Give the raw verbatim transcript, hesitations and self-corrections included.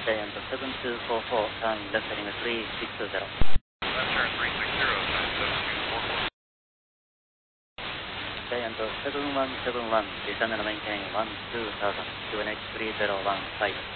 Giant seven two four four, turn left heading three six zero. Left turn three six zero, turn seven two four four. Giant seven one seven one, descend and maintain one two thousand, Q N H three zero one five.